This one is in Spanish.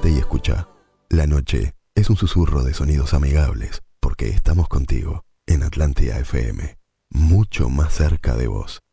Quédate y escucha. La noche es un susurro de sonidos amigables porque estamos contigo en Atlántida FM, mucho más cerca de vos.